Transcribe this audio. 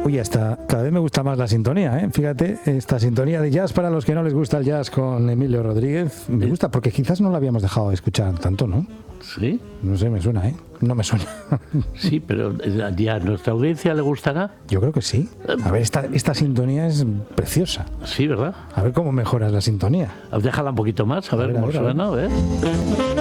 Oye, cada vez me gusta más la sintonía, ¿eh? Fíjate, esta sintonía de jazz para los que no les gusta el jazz con Emilio Rodríguez, me gusta porque quizás no la habíamos dejado de escuchar tanto, ¿no? Sí. No sé, me suena, ¿eh? No me suena. Sí, pero ¿ya a nuestra audiencia le gustará? Yo creo que sí. A ver, esta sintonía es preciosa. Sí, ¿verdad? A ver cómo mejoras la sintonía. Déjala un poquito más, a ver cómo suena, ¿eh?